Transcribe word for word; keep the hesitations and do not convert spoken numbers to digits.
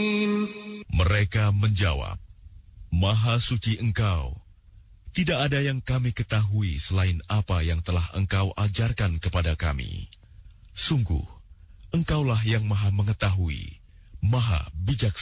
Mereka menjawab, Maha suci Engkau. Tidak ada yang kami ketahui selain apa yang telah Engkau ajarkan kepada kami. Sungguh, Engkaulah yang Maha mengetahui, Maha bijaksana.